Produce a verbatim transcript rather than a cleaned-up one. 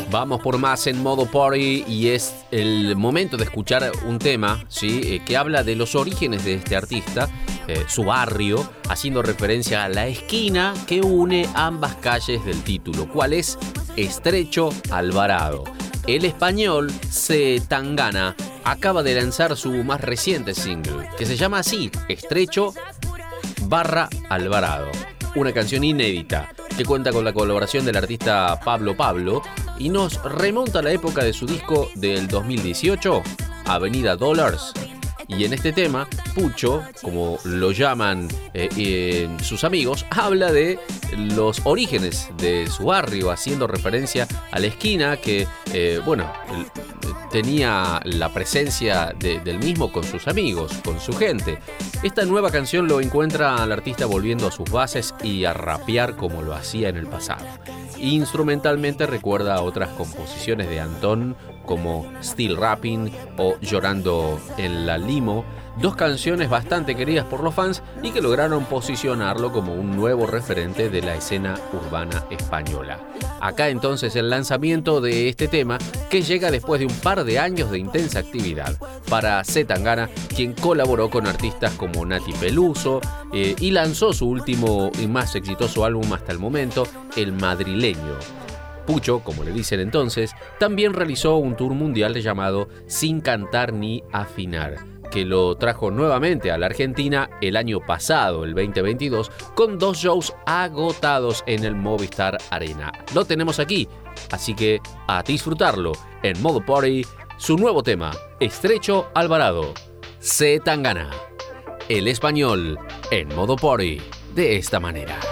Vamos por más en modo party y es el momento de escuchar un tema, ¿sí? eh, que habla de los orígenes de este artista, eh, su barrio, haciendo referencia a la esquina que une ambas calles del título. ¿Cuál es? Estrecho Alvarado. El español C. Tangana acaba de lanzar su más reciente single, que se llama así, Estrecho barra Alvarado. Una canción inédita que cuenta con la colaboración del artista Pablo Pablo y nos remonta a la época de su disco del dos mil dieciocho, Avenida Dollars. Y en este tema, Pucho, como lo llaman eh, eh, sus amigos, habla de los orígenes de su barrio, haciendo referencia a la esquina que, eh, bueno, tenía la presencia de, del mismo con sus amigos, con su gente. Esta nueva canción lo encuentra al artista volviendo a sus bases y a rapear como lo hacía en el pasado. Instrumentalmente recuerda a otras composiciones de Antón como Still Rapping o Llorando en la Limo, dos canciones bastante queridas por los fans y que lograron posicionarlo como un nuevo referente de la escena urbana española. Acá entonces el lanzamiento de este tema, que llega después de un par de años de intensa actividad para C. Tangana, quien colaboró con artistas como Nati Peluso eh, y lanzó su último y más exitoso álbum hasta el momento, El Madrileño. Pucho, como le dicen entonces, también realizó un tour mundial llamado Sin Cantar Ni Afinar, que lo trajo nuevamente a la Argentina el año pasado, el veinte veintidós, con dos shows agotados en el Movistar Arena. Lo tenemos aquí, así que a disfrutarlo en modo party, su nuevo tema, Estrecho Alvarado, C. Tangana, el español en modo party, de esta manera.